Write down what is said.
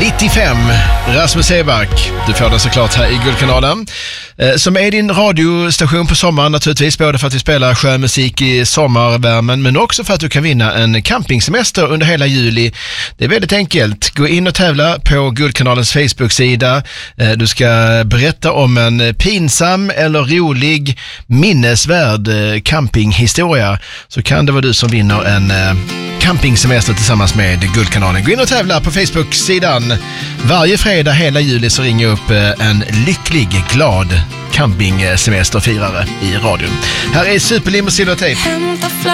95, Rasmus Seback. Du får den såklart här i Guldkanalen. Som är din radiostation på sommaren naturligtvis, både för att vi spelar skönmusik i sommarvärmen men också för att du kan vinna en campingsemester under hela juli. Det är väldigt enkelt. Gå in och tävla på Guldkanalens Facebook-sida. Du ska berätta om en pinsam eller rolig minnesvärd campinghistoria, så kan det vara du som vinner en campingsemester tillsammans med Guldkanalen. Gå in och tävla på Facebook-sidan. Varje fredag hela juli så ringer jag upp en lycklig, glad campingsemesterfirare i radion. Här är Superlim och Silvertape.